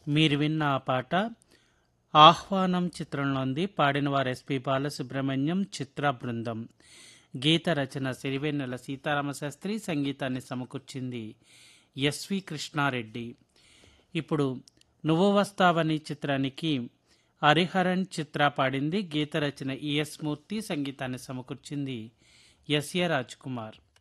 మీరు విన్న ఆ పాట ఆహ్వానం చిత్రంలోంది. పాడినవారు ఎస్పి బాలసుబ్రహ్మణ్యం, చిత్ర బృందం. గీత రచన సిరివెన్నెల సీతారామశాస్త్రి, సంగీతాన్ని సమకూర్చింది ఎస్వి కృష్ణారెడ్డి. ఇప్పుడు నువ్వు వస్తావని చిత్రానికి హరిహరన్ చిత్ర పాడింది. గీత రచన ఈఎస్ మూర్తి, సంగీతాన్ని సమకూర్చింది ఎస్ఏ రాజ్ కుమార్.